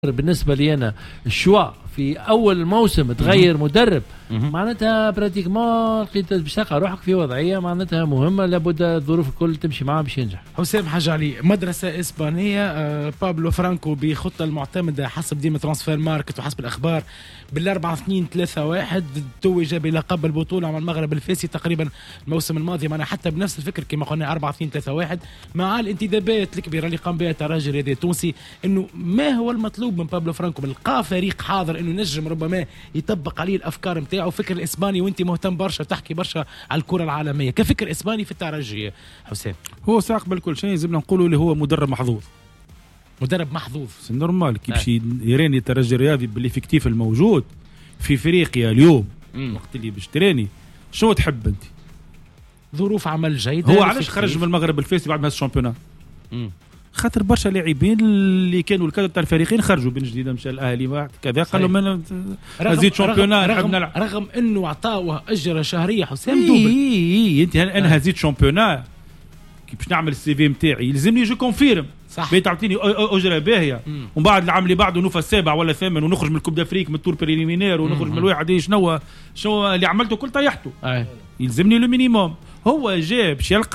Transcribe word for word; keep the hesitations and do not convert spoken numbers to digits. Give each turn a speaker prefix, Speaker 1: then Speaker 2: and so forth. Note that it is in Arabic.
Speaker 1: بالنسبة لي أنا الشوا في أول موسم تغير مدرب معناتها براتيكمون لقيت باش تلقى روحك في وضعية معناتها مهمة، لابد الظروف الكل تمشي معاه باش ينجح.
Speaker 2: حسام حاج علي، مدرسة إسبانية، آه بابلو فرانكو بخطة المعتمدة حسب ديما ترانسفير ماركت وحسب الأخبار بالأربعة اثنين ثلاثة واحد، توج بلقب البطولة مع المغرب الفاسي تقريبا الموسم الماضي، معنا حتى بنفس الفكر كما قلنا أربعة اثنين ثلاثة واحد، مع الانتدابات الكبيرة اللي قام بها الترجي الرياضي التونسي. إنه ما هو المطلوب من بابلو فرانكو؟ لقى فريق حاضر إنه نجم ربما يطبق عليه الأفكار نتاعو، فكر الإسباني، وأنت مهتم برشا تحكي برشا على الكرة العالمية كفكر إسباني في الترجي. حسام،
Speaker 3: هو ساق بالكل شيء زبنا نقولوا اللي هو مدرب محظوظ،
Speaker 2: مدرب محظوظ
Speaker 3: سي نورمال كي باش يراني الترجي الرياضي بالافكتيف الموجود في افريقيا اليوم. مم. وقت اللي باش تراني شنو تحب انت؟
Speaker 2: ظروف عمل جيدة.
Speaker 3: هو علاش خرج من المغرب الفاسي بعد ما هذا الشامبيونات؟ خاطر برشا لاعبين اللي كانوا الكادر تاع الفريقين خرجوا. بن جديد مشى الاهلي واحد كذا قالوا من زيد شامبيونات
Speaker 2: رغم, رغم, رغم انه عطاوه اجره شهريه حسام
Speaker 3: إيه
Speaker 2: دوبل.
Speaker 3: اي اي انت انا هزيد شامبيونات كي باش نعمل السي في نتاعي يلزمني يجي كونفيرم
Speaker 2: صح،
Speaker 3: بيت تعطيني اجره باهيه ومن بعد العام اللي بعده نوفا السابع ولا الثامن ونخرج من الكوب دافريك من التور بريليمينير ونخرج من الواحد شنو شنو اللي عملته كل طيحته. يلزمني لو مينيموم. هو جاب باش يلقى